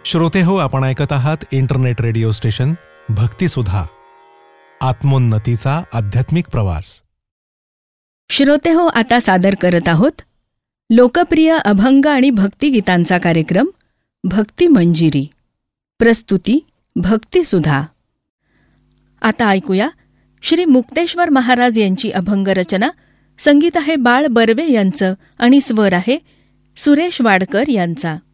श्रोतेहो, आपण ऐकत आहात इंटरनेट रेडिओ स्टेशन भक्तिसुधा, आत्मोन्नतीचा आध्यात्मिक प्रवास. श्रोतेहो, आता सादर करत आहोत लोकप्रिय अभंग आणि भक्तिगीतांचा कार्यक्रम भक्ती मंजिरी. प्रस्तुती भक्तिसुधा. आता ऐकूया श्री मुक्तेश्वर महाराज यांची अभंग रचना. संगीत आहे बाळ बर्वे यांचं आणि स्वर आहे सुरेश वाडकर यांचा.